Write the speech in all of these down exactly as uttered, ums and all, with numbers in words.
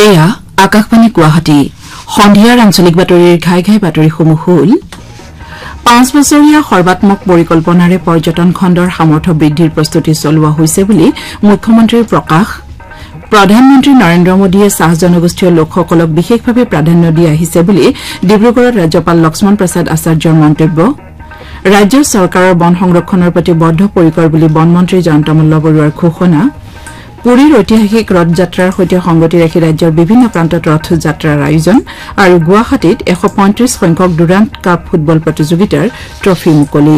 এয়া আকাশবাণী গুৱাহাটী সন্ধিয়াৰ আঞ্চলিক বাতৰিৰ ঘাই ঘাই বাতৰিসমূহ হ'ল পাঁচ বছৰীয়া সৰ্বাত্মক পৰিকল্পনাৰে পৰ্যটন খণ্ডৰ সামৰ্থ্য বৃদ্ধিৰ প্ৰস্তুতি চলোৱা হৈছে বুলি মুখ্যমন্ত্ৰীৰ প্ৰকাশ প্ৰধানমন্ত্ৰী নৰেন্দ্ৰ মোদীয়ে চাহ জনগোষ্ঠীয় লোকসকলক বিশেষভাৱে প্ৰাধান্য দি আহিছে বুলি ডিব্ৰুগড়ত ৰাজ্যপাল লক্ষ্মণ প্ৰসাদ আচাৰ্যৰ মন্তব্য ৰাজ্য চৰকাৰৰ বন সংৰক্ষণৰ প্ৰতি বদ্ধপৰিকৰ বুলি বনমন্ত্ৰী জয়ন্ত মল্ল বৰুৱাৰ ঘোষণা পুৰীৰ ঐতিহাসিক ৰথযাত্ৰাৰ সৈতে সংগতি ৰাখি ৰাজ্যৰ বিভিন্ন প্ৰান্তত ৰথযাত্ৰাৰ আয়োজন আৰু গুৱাহাটীত এশ পঁয়ত্ৰিশ সংখ্যক ডুৰাণ্ট কাপ ফুটবল প্ৰতিযোগিতাৰ ট্ৰফি মুকলি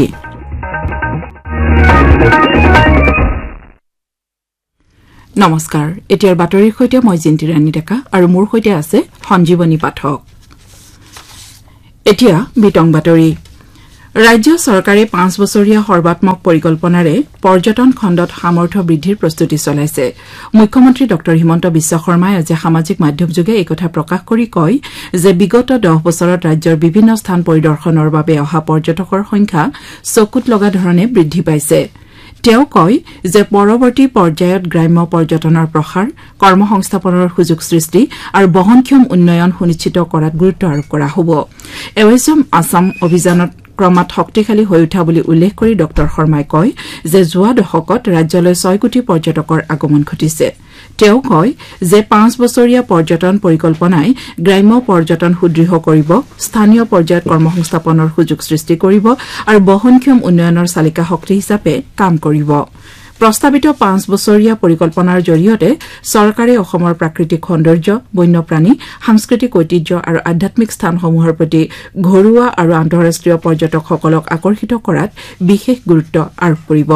নমস্কাৰ এতিয়াৰ বাতৰিৰ সৈতে মই জিন্তি ৰাণী ডেকা আৰু মোৰ সৈতে আছে সঞ্জীৱনী পাঠক এতিয়া বিতং বাতৰি ৰাজ্য চৰকাৰে পাঁচ বছৰীয়া সৰ্বাত্মক পৰিকল্পনাৰে পৰ্যটন খণ্ডত সামৰ্থ্য বৃদ্ধিৰ প্ৰস্তুতি চলাইছে মুখ্যমন্ত্ৰী ড হিমন্ত বিশ্ব শৰ্মাই আজি সামাজিক মাধ্যমযোগে এই কথা প্ৰকাশ কৰি কয় যে বিগত দহ বছৰত ৰাজ্যৰ বিভিন্ন স্থান পৰিদৰ্শনৰ বাবে অহা পৰ্যটকৰ সংখ্যা চকুত লগা ধৰণে বৃদ্ধি পাইছে তেওঁ কয় যে পৰৱৰ্তী পৰ্যায়ত গ্ৰাম্য পৰ্যটনৰ প্ৰসাৰ কৰ্মসংস্থাপনৰ সুযোগ সৃষ্টি আৰু বহনক্ষম উন্নয়ন সুনিশ্চিত কৰাত গুৰুত্ব আৰোপ কৰা হ'ব এৱেছম আছাম অভিযানত ক্ৰমাৎ শক্তিশালী হৈ উঠা বুলি উল্লেখ কৰি ড শৰ্মাই কয় যে যোৱা দশকত ৰাজ্যলৈ ছয় কোটি পৰ্যটকৰ আগমন ঘটিছে তেওঁ কয় যে পাঁচ বছৰীয়া পৰ্যটন পৰিকল্পনাই গ্ৰাম্য পৰ্যটন সুদৃঢ় কৰিব স্থানীয় পৰ্যায়ত কৰ্মসংস্থাপনৰ সুযোগ সৃষ্টি কৰিব আৰু বহনক্ষম উন্নয়নৰ চালিকা শক্তি হিচাপে কাম কৰিব প্ৰস্তাৱিত পাঁচ বছৰীয়া পৰিকল্পনাৰ জৰিয়তে চৰকাৰে অসমৰ প্ৰাকৃতিক সৌন্দৰ্য বন্যপ্ৰাণী সাংস্কৃতিক ঐতিহ্য আৰু আধ্যাত্মিক স্থানসমূহৰ প্ৰতি ঘৰুৱা আৰু আন্তঃৰাষ্ট্ৰীয় পৰ্যটকসকলক আকৰ্ষিত কৰাত বিশেষ গুৰুত্ব আৰোপ কৰিব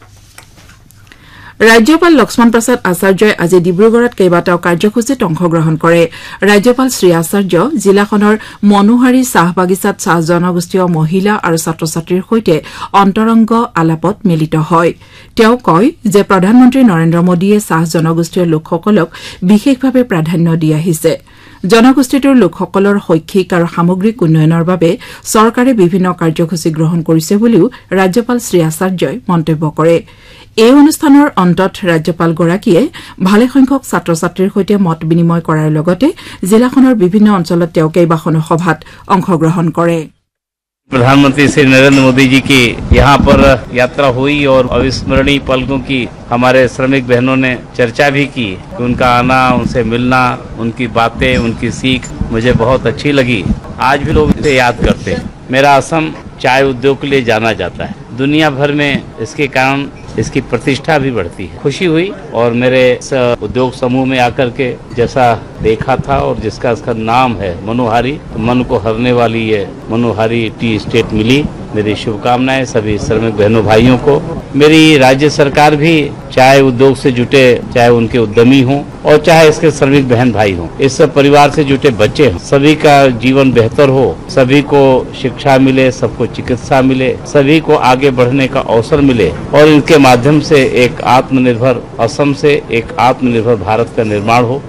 ৰাজ্যপাল লক্ষ্মণ প্ৰসাদ আচাৰ্যই আজি ডিব্ৰুগড়ত কেইবাটাও কাৰ্যসূচীত অংশগ্ৰহণ কৰে ৰাজ্যপাল শ্ৰী আচাৰ্য জিলাখনৰ মনোহাৰী চাহ বাগিচাত চাহ জনগোষ্ঠীয় মহিলা আৰু ছাত্ৰ ছাত্ৰীৰ সৈতে অন্তৰংগ আলাপত মিলিত হয় তেওঁ কয় যে প্ৰধানমন্ত্ৰী নৰেন্দ্ৰ মোদীয়ে চাহ জনগোষ্ঠীয় লোকসকলক বিশেষভাৱে প্ৰাধান্য দি আহিছে জনগোষ্ঠীটোৰ লোকসকলৰ শৈক্ষিক আৰু সামগ্ৰিক উন্নয়নৰ বাবে চৰকাৰে বিভিন্ন কাৰ্যসূচী গ্ৰহণ কৰিছে বুলিও ৰাজ্যপাল শ্ৰী আচাৰ্যই মন্তব্য কৰে এই অনুষ্ঠানৰ অন্তত ৰাজ্যপালগৰাকীয়ে ভালেসংখ্যক ছাত্ৰ ছাত্ৰীৰ সৈতে মত বিনিময় কৰাৰ লগতে জিলাখনৰ বিভিন্ন অঞ্চলত তেওঁ কেইবাখনো সভাত অংশগ্ৰহণ কৰে प्रधानमंत्री श्री नरेंद्र मोदी जी की यहाँ पर यात्रा हुई और अविस्मरणीय पलों की हमारे श्रमिक बहनों ने चर्चा भी की कि उनका आना उनसे मिलना उनकी बातें उनकी सीख मुझे बहुत अच्छी लगी आज भी लोग इसे याद करते हैं मेरा असम चाय उद्योग के लिए जाना जाता है दुनिया भर में इसके कारण इसकी प्रतिष्ठा भी बढ़ती है खुशी हुई और मेरे उद्योग समूह में आकर के जैसा देखा था और जिसका इसका नाम है मनोहारी तो मन को हरने वाली ये मनोहारी टी स्टेट मिली मेरी शुभकामनाएं सभी श्रमिक बहनों भाइयों को मेरी राज्य सरकार भी चाहे उद्योग से जुटे चाहे उनके उद्यमी हों और चाहे इसके श्रमिक बहन भाई हों इस परिवार से जुटे बच्चे हों सभी का जीवन बेहतर हो सभी को शिक्षा मिले सबको चिकित्सा मिले सभी को आगे बढ़ने का अवसर मिले और इनके माध्यम से एक आत्मनिर्भर असम से एक आत्मनिर्भर भारत का निर्माण हो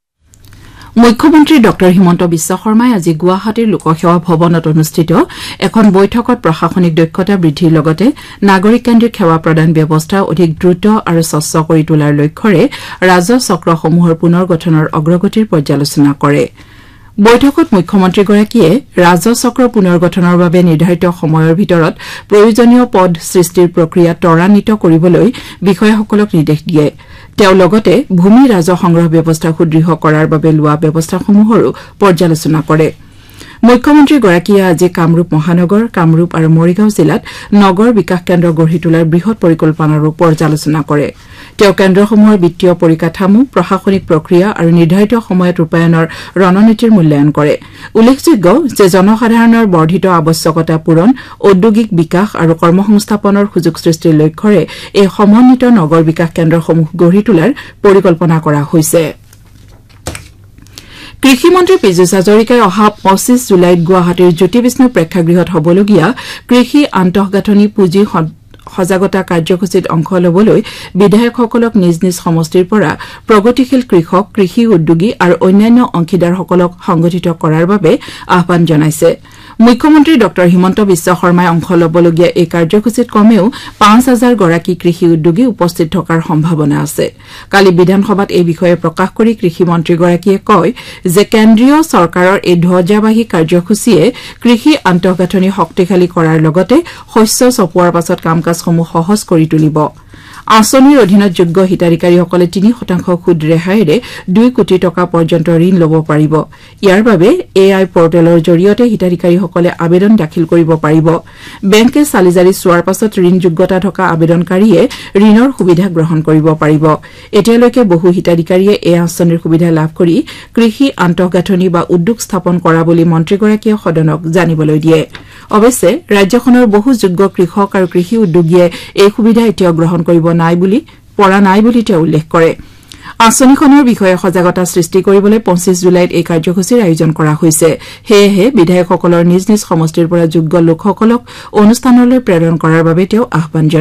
মুখ্যমন্ত্ৰী ড হিমন্ত বিশ্ব শৰ্মাই আজি গুৱাহাটীৰ লোকসেৱা ভৱনত অনুষ্ঠিত এখন বৈঠকত প্ৰশাসনিক দক্ষতা বৃদ্ধিৰ লগতে নাগৰিককেন্দ্ৰিক সেৱা প্ৰদান ব্যৱস্থা অধিক দ্ৰুত আৰু স্বচ্ছ কৰি তোলাৰ লক্ষ্যৰে ৰাজহ চক্ৰসমূহৰ পুনৰ গঠনৰ অগ্ৰগতিৰ পৰ্যালোচনা কৰে বৈঠকত মুখ্যমন্ত্ৰীগৰাকীয়ে ৰাজহ চক্ৰ পুনৰ গঠনৰ বাবে নিৰ্ধাৰিত সময়ৰ ভিতৰত প্ৰয়োজনীয় পদ সৃষ্টিৰ প্ৰক্ৰিয়া ত্বৰান্বিত কৰিবলৈ বিষয়াসকলক নিৰ্দেশ দিয়ে তেওঁ লগতে ভূমি ৰাজহ সংগ্ৰহ ব্যৱস্থা সুদৃঢ় কৰাৰ বাবে লোৱা ব্যৱস্থাসমূহৰো পৰ্যালোচনা কৰে মুখ্যমন্ত্ৰীগৰাকীয়ে আজি কামৰূপ মহানগৰ কামৰূপ আৰু মৰিগাঁও জিলাত নগৰ বিকাশ কেন্দ্ৰ গঢ়ি তোলাৰ বৃহৎ পৰিকল্পনাৰো পৰ্যালোচনা কৰে তেওঁ কেন্দ্ৰসমূহৰ বিত্তীয় পৰিকাঠামো প্ৰশাসনিক প্ৰক্ৰিয়া আৰু নিৰ্ধাৰিত সময়ত ৰূপায়ণৰ ৰণনীতিৰ মূল্যায়ন কৰে উল্লেখযোগ্য যে জনসাধাৰণৰ বৰ্ধিত আৱশ্যকতা পূৰণ ঔদ্যোগিক বিকাশ আৰু কৰ্মসংস্থাপনৰ সুযোগ সৃষ্টিৰ লক্ষ্যৰে এই সমন্বিত নগৰ বিকাশ কেন্দ্ৰসমূহ গঢ়ি তোলাৰ পৰিকল্পনা কৰা হৈছে কৃষিমন্ত্ৰী পীযুষ হাজৰিকাই অহা পঁচিছ জুলাইত গুৱাহাটীৰ জ্যোতিবিষ্ণু প্ৰেক্ষাগৃহত হ'বলগীয়া কৃষি আন্তঃগাঁথনি পুঁজি সজাগতা কাৰ্যসূচীত অংশ লবলৈ বিধায়কসকলক নিজ নিজ সমষ্টিৰ পৰা প্ৰগতিশীল কৃষক কৃষি উদ্যোগী আৰু অন্যান্য অংশীদাৰসকলক সংগঠিত কৰাৰ বাবে আহ্বান জনাইছে মুখ্যমন্ত্ৰী ডক্টৰ হিমন্ত বিশ্ব শৰ্মাই অংশ লবলগীয়া এই কাৰ্যসূচীত কমেও পাঁচ হাজাৰ গৰাকী কৃষি উদ্যোগী উপস্থিত থকাৰ সম্ভাৱনা আছে কালি বিধানসভাত এই বিষয়ে প্ৰকাশ কৰি কৃষি মন্ত্ৰীগৰাকীয়ে কয় যে কেন্দ্ৰীয় চৰকাৰৰ এই ধ্বজাবাহী কাৰ্যসূচীয়ে কৃষি আন্তঃগাঁথনি শক্তিশালী কৰাৰ লগতে শস্য চপোৱাৰ পাছত কাম-কাজসমূহ সহজ কৰি তুলিব আঁচনিৰ অধীনত যোগ্য হিতাধিকাৰীসকলে তিনি শতাংশ সুদ ৰেহাইৰে দুই কোটি টকা পৰ্যন্ত ঋণ ল'ব পাৰিব ইয়াৰ বাবে এ আই পৰ্টেলৰ জৰিয়তে হিতাধিকাৰীসকলে আবেদন দাখিল কৰিব পাৰিব বেংকে চালিজাৰি চোৱাৰ পাছত ঋণ যোগ্যতা থকা আবেদনকাৰীয়ে ঋণৰ সুবিধা গ্ৰহণ কৰিব পাৰিব এতিয়ালৈকে বহু হিতাধিকাৰীয়ে এই আঁচনিৰ সুবিধা লাভ কৰি কৃষি আন্তঃগাঁথনি বা উদ্যোগ স্থাপন কৰা বুলি মন্ত্ৰীগৰাকীয়ে সদনক জানিবলৈ দিয়ে অৱশ্যে ৰাজ্যখনৰ বহু যোগ্য কৃষক আৰু কৃষি উদ্যোগীয়ে এই সুবিধা এতিয়াও গ্ৰহণ কৰিব নাই বুলি পৰা নাই বুলি তেওঁ উল্লেখ কৰে আঁচনিখনৰ বিষয়ে সজাগতা সৃষ্টি কৰিবলৈ পঁচিশ জুলাইত এই কাৰ্যসূচীৰ আয়োজন কৰা হৈছে সেয়েহে বিধায়কসকলৰ নিজ নিজ সমষ্টিৰ পৰা যোগ্য লোকসকলক অনুষ্ঠানলৈ প্ৰেৰণ কৰাৰ বাবে তেওঁ আহ্বান